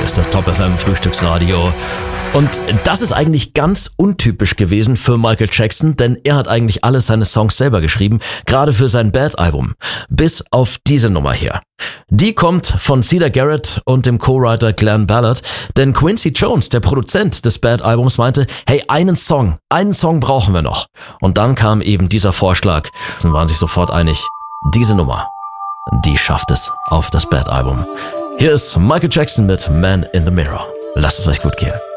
Hier ist das Top FM Frühstücksradio. Und das ist eigentlich ganz untypisch gewesen für Michael Jackson, denn er hat eigentlich alle seine Songs selber geschrieben, gerade für sein Bad-Album. Bis auf diese Nummer hier. Die kommt von Cedar Garrett und dem Co-Writer Glenn Ballard, denn Quincy Jones, der Produzent des Bad-Albums, meinte, hey, einen Song brauchen wir noch. Und dann kam eben dieser Vorschlag. Dann waren sich sofort einig, diese Nummer, die schafft es auf das Bad-Album. Hier ist Michael Jackson mit Man in the Mirror. Lasst es euch gut gehen.